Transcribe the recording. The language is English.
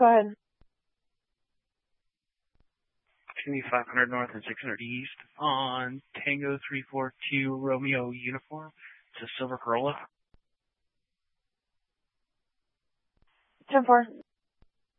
Go ahead. Give 500 north and 600 east on Tango 342 Romeo uniform. It's a silver Corolla. 10-4,